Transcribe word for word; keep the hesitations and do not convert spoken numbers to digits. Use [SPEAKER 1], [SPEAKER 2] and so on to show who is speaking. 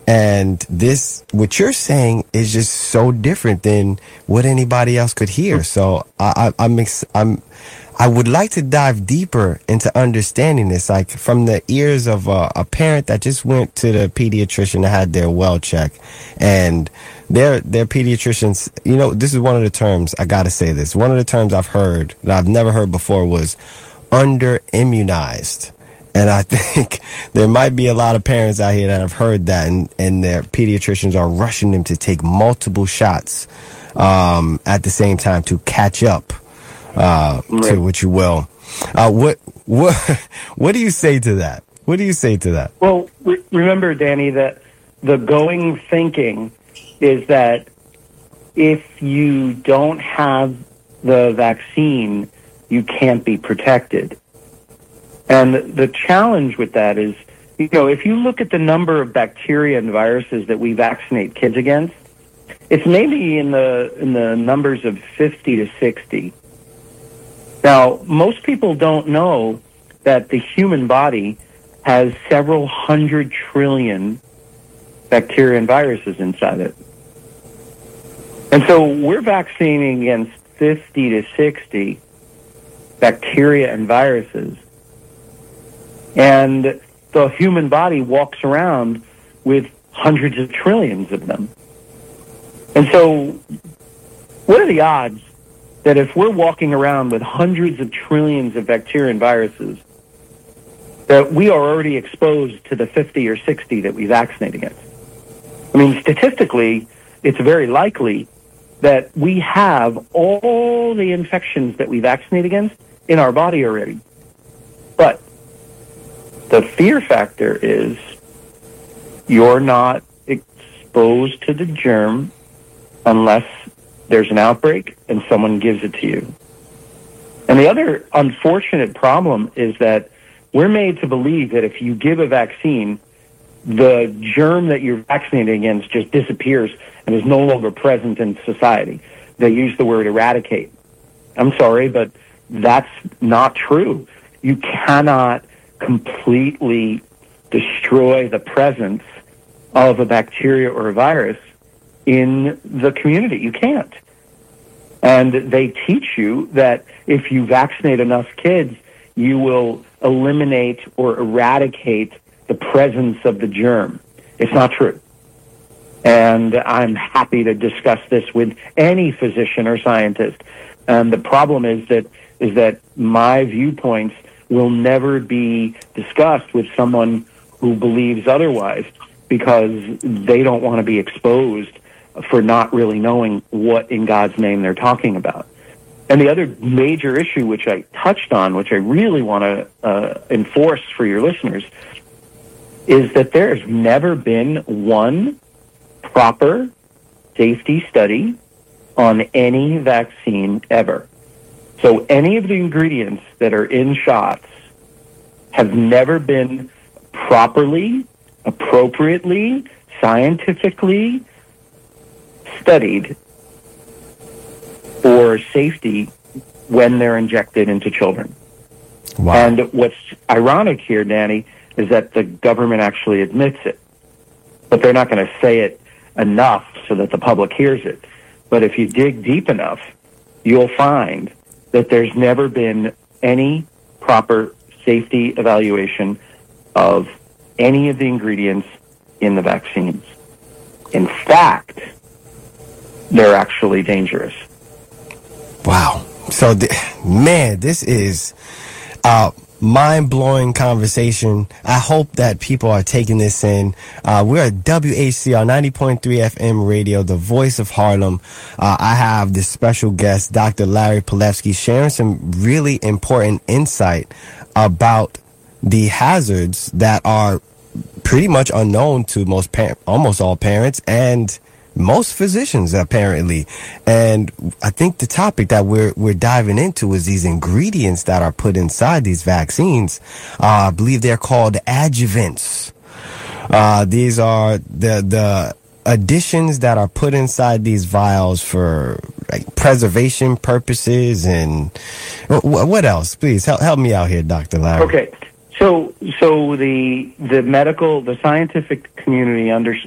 [SPEAKER 1] And this, what you're saying, is just so different than what anybody else could hear. So I, I, I'm, ex- I'm, I would like to dive deeper into understanding this, like from the ears of a, a parent that just went to the pediatrician and had their well check, and their their pediatricians. You know, this is one of the terms, I got to say this. One of the terms I've heard that I've never heard before was under immunized. And I think there might be a lot of parents out here that have heard that, and, and their pediatricians are rushing them to take multiple shots um, at the same time to catch up uh, right. to what you will. Uh, what what what do you say to that? What do you say to that?
[SPEAKER 2] Well, re- remember, Danny, that the going thinking is that if you don't have the vaccine, you can't be protected. And the challenge with that is, you know, if you look at the number of bacteria and viruses that we vaccinate kids against, it's maybe in the in the numbers of fifty to sixty. Now, most people don't know that the human body has several hundred trillion bacteria and viruses inside it. And so we're vaccinating against fifty to sixty bacteria and viruses. And the human body walks around with hundreds of trillions of them. And so what are the odds that if we're walking around with hundreds of trillions of bacteria and viruses, that we are already exposed to the fifty or sixty that we vaccinate against? I mean, statistically, it's very likely that we have all the infections that we vaccinate against in our body already. But the fear factor is you're not exposed to the germ unless there's an outbreak and someone gives it to you. And the other unfortunate problem is that we're made to believe that if you give a vaccine, the germ that you're vaccinating against just disappears and is no longer present in society. They use the word eradicate. I'm sorry, but that's not true. You cannot completely destroy the presence of a bacteria or a virus in the community. You can't. And they teach you that if you vaccinate enough kids, you will eliminate or eradicate the presence of the germ. It's not true. And I'm happy to discuss this with any physician or scientist. And the problem is that is that my viewpoints will never be discussed with someone who believes otherwise, because they don't want to be exposed for not really knowing what in God's name they're talking about. And the other major issue, which I touched on, which I really want to uh, enforce for your listeners, is that there has never been one proper safety study on any vaccine ever. So any of the ingredients that are in shots have never been properly, appropriately, scientifically studied for safety when they're injected into children.
[SPEAKER 1] Wow.
[SPEAKER 2] And what's ironic here, Danny, is that the government actually admits it. But they're not going to say it enough so that the public hears it. But if you dig deep enough, you'll find that there's never been any proper safety evaluation of any of the ingredients in the vaccines. In fact, they're actually dangerous.
[SPEAKER 1] Wow. So, th- man, this is a mind-blowing conversation. I hope that people are taking this in. Uh, we're at W H C R ninety point three F M radio, the voice of Harlem. Uh, I have this special guest, Doctor Larry Palevsky, sharing some really important insight about the hazards that are pretty much unknown to most par- almost all parents and most physicians, apparently. And I think the topic that we're we're diving into is these ingredients that are put inside these vaccines. Uh, I believe they're called adjuvants. Uh, these are the the additions that are put inside these vials for like preservation purposes. And w- what else? Please help help me out here, Doctor Larry.
[SPEAKER 2] Okay. So, so the the medical, the scientific community under,